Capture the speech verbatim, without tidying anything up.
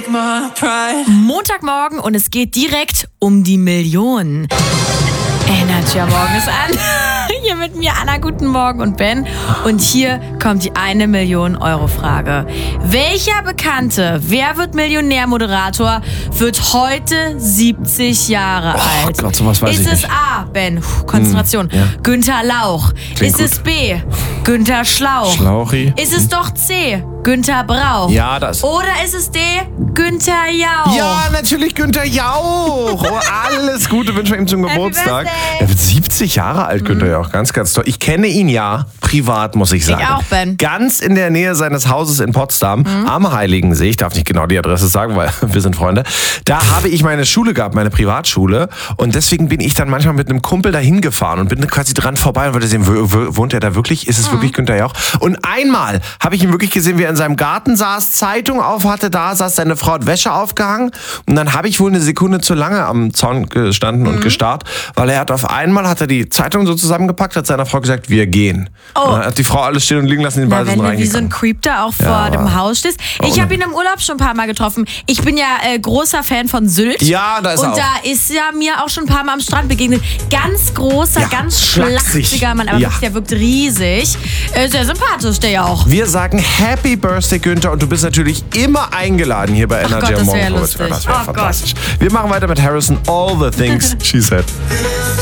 Montagmorgen und es geht direkt um die Millionen. Energy am Morgen ist an. Hier mit mir Anna, guten Morgen und Ben. Und hier kommt die eine Million Euro Frage. Welcher bekannte Wer wird Millionär-Moderator wird heute siebzig Jahre Oh alt? Gott, sowas weiß ist ich es nicht. A, Ben, puh, Konzentration, Hm, ja. Günther Lauch? Klingt ist es B, Günther Schlauch? Schlauchi. Ist es doch C, Günther Brauch? Ja, das. Oder ist es D, Günther Jauch? Ja, natürlich Günther Jauch. Oh, alles Gute wünschen wir ihm zum Geburtstag. Birthday. Er wird siebzig Jahre alt, Günther Jauch. Ganz, ganz toll. Ich kenne ihn ja privat, muss ich sagen. auch, Ben. Ganz in der Nähe seines Hauses in Potsdam, am Heiligensee. Ich darf nicht genau die Adresse sagen, weil wir sind Freunde. Da habe ich meine Schule gehabt, meine Privatschule. Und deswegen bin ich dann manchmal mit einem Kumpel dahin gefahren und bin quasi dran vorbei und wollte sehen, wo- wo- wohnt er da wirklich? Ist es wirklich Günther Jauch? Und einmal habe ich ihn wirklich gesehen, wie er in seinem Garten saß, Zeitung auf hatte, da saß seine Frau, hat Wäsche aufgehangen. Und dann habe ich wohl eine Sekunde zu lange am Zaun gestanden und gestarrt, weil er hat auf einmal hat er die Zeitung so zusammengepackt, hat seiner Frau gesagt, wir gehen. Oh. Und dann hat die Frau alles stehen und liegen lassen, den Na, beiden wenn sind du wie so ein reingegangen. Creep da auch vor Ja, dem aber- Haus stehst. Ich aber- habe ihn im Urlaub schon ein paar Mal getroffen. Ich bin ja äh, großer Fan von Sylt. Ja, da ist er Und auch. da ist er mir auch schon ein paar Mal am Strand begegnet. Ganz großer, Ja, ganz schlaksig. schlachsiger Mann. Aber Ja. wirklich, der wirkt riesig. Äh, sehr sympathisch, der ja auch. Wir sagen Happy Birthday, Günther, und du bist natürlich immer eingeladen hier bei Energy Gott, am das Morgen. wär Robert. lustig. Das wäre Oh Gott. fantastisch. Wir machen weiter mit Harrison, All the Things She Said.